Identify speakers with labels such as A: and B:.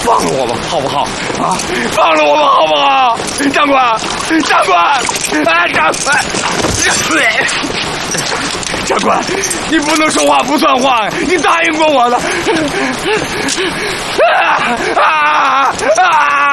A: 放了我吧，好不好？啊，放了我吧，好不好？长官，长官，啊，长官，长官，你不能说话不算话，你答应过我的。啊啊啊！